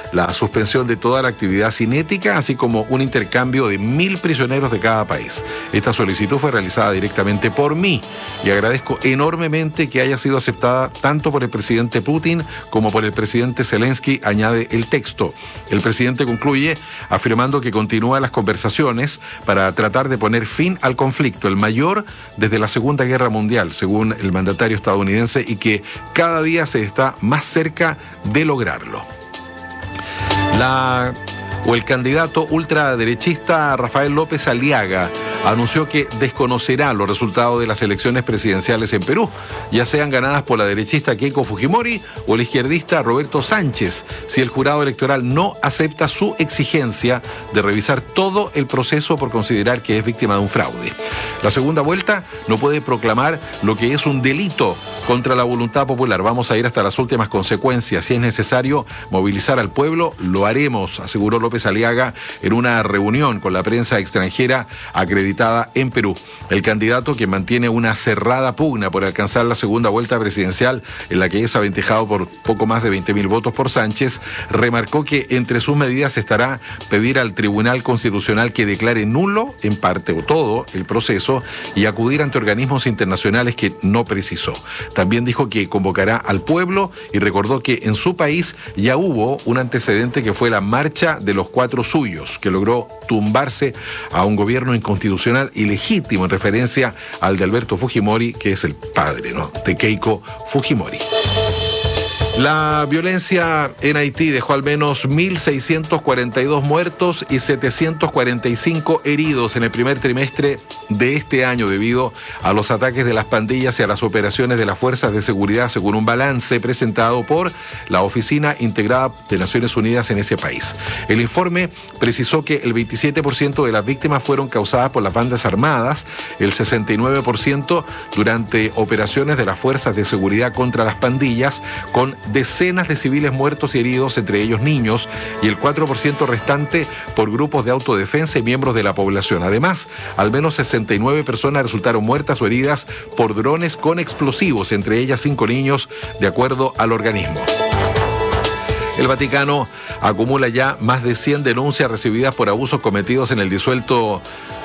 la suspensión de toda la actividad cinética, así como un intercambio de 1.000 prisioneros de cada país. Esta solicitud fue realizada directamente por mí y agradezco enormemente que haya sido aceptada tanto por el presidente Putin como por el presidente Zelensky, añade el texto. El presidente concluye afirmando que continúa las conversaciones para tratar de poner fin al conflicto, el mayor desde la Segunda Guerra Mundial, según el mandatario estadounidense, y que cada día se está más cerca de lograrlo. El candidato ultraderechista Rafael López Aliaga anunció que desconocerá los resultados de las elecciones presidenciales en Perú, ya sean ganadas por la derechista Keiko Fujimori o el izquierdista Roberto Sánchez, si el jurado electoral no acepta su exigencia de revisar todo el proceso por considerar que es víctima de un fraude. La segunda vuelta no puede proclamar lo que es un delito contra la voluntad popular. Vamos a ir hasta las últimas consecuencias. Si es necesario movilizar al pueblo, lo haremos, aseguró López Aliaga en una reunión con la prensa extranjera acreditada en Perú. El candidato, que mantiene una cerrada pugna por alcanzar la segunda vuelta presidencial, en la que es aventejado por poco más de 20.000 votos por Sánchez, remarcó que entre sus medidas estará pedir al Tribunal Constitucional que declare nulo, en parte o todo, el proceso y acudir ante organismos internacionales que no precisó. También dijo que convocará al pueblo y recordó que en su país ya hubo un antecedente, que fue la marcha de los 4 suyos, que logró tumbarse a un gobierno inconstitucional ilegítimo, en referencia al de Alberto Fujimori, que es el padre, ¿no?, de Keiko Fujimori. La violencia en Haití dejó al menos 1.642 muertos y 745 heridos en el primer trimestre de este año, debido a los ataques de las pandillas y a las operaciones de las fuerzas de seguridad, según un balance presentado por la Oficina Integrada de Naciones Unidas en ese país. El informe precisó que el 27% de las víctimas fueron causadas por las bandas armadas, el 69% durante operaciones de las fuerzas de seguridad contra las pandillas, con decenas de civiles muertos y heridos, entre ellos niños, y el 4% restante por grupos de autodefensa y miembros de la población. Además, al menos 69 personas resultaron muertas o heridas por drones con explosivos, entre ellas 5 niños, de acuerdo al organismo. El Vaticano acumula ya más de 100 denuncias recibidas por abusos cometidos en el disuelto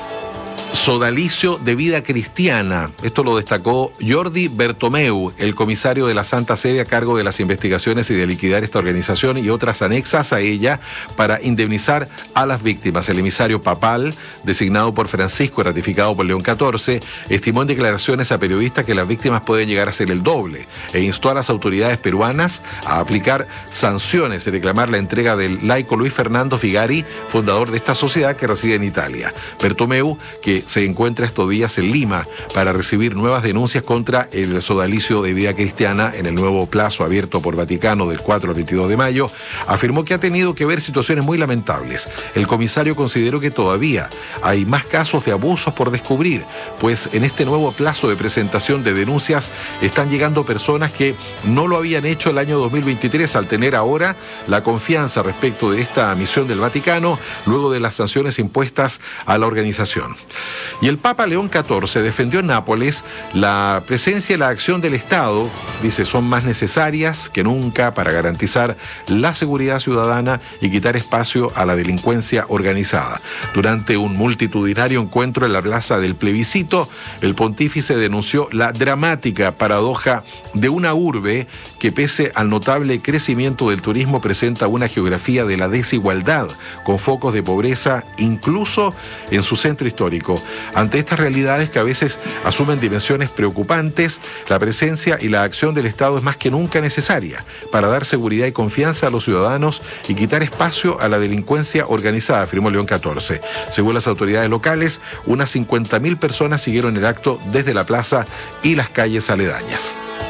Sodalicio de Vida Cristiana. Esto lo destacó Jordi Bertomeu, el comisario de la Santa Sede a cargo de las investigaciones y de liquidar esta organización y otras anexas a ella para indemnizar a las víctimas. El emisario papal, designado por Francisco y ratificado por León XIV, estimó en declaraciones a periodistas que las víctimas pueden llegar a ser el doble e instó a las autoridades peruanas a aplicar sanciones y reclamar la entrega del laico Luis Fernando Figari, fundador de esta sociedad que reside en Italia. Bertomeu, que se encuentra estos días en Lima para recibir nuevas denuncias contra el Sodalicio de Vida Cristiana en el nuevo plazo abierto por Vaticano del 4 al 22 de mayo, afirmó que ha tenido que ver situaciones muy lamentables. El comisario consideró que todavía hay más casos de abusos por descubrir, pues en este nuevo plazo de presentación de denuncias están llegando personas que no lo habían hecho el año 2023, al tener ahora la confianza respecto de esta misión del Vaticano, luego de las sanciones impuestas a la organización. Y el Papa León XIV defendió en Nápoles la presencia y la acción del Estado. Dice, son más necesarias que nunca para garantizar la seguridad ciudadana y quitar espacio a la delincuencia organizada. Durante un multitudinario encuentro en la plaza del Plebiscito, el pontífice denunció la dramática paradoja de una urbe que, pese al notable crecimiento del turismo, presenta una geografía de la desigualdad, con focos de pobreza incluso en su centro histórico. Ante estas realidades, que a veces asumen dimensiones preocupantes, la presencia y la acción del Estado es más que nunca necesaria para dar seguridad y confianza a los ciudadanos y quitar espacio a la delincuencia organizada, afirmó León XIV. Según las autoridades locales, unas 50.000 personas siguieron el acto desde la plaza y las calles aledañas.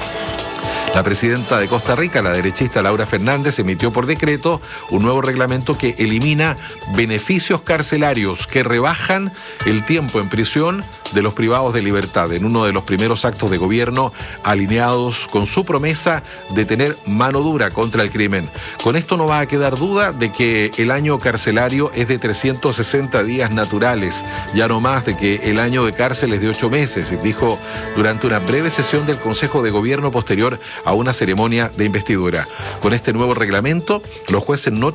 La presidenta de Costa Rica, la derechista Laura Fernández, emitió por decreto un nuevo reglamento que elimina beneficios carcelarios que rebajan el tiempo en prisión de los privados de libertad, en uno de los primeros actos de gobierno alineados con su promesa de tener mano dura contra el crimen. Con esto no va a quedar duda de que el año carcelario es de 360 días naturales, ya no más de que el año de cárcel es de 8 meses, dijo durante una breve sesión del Consejo de Gobierno posterior a una ceremonia de investidura. Con este nuevo reglamento, los jueces no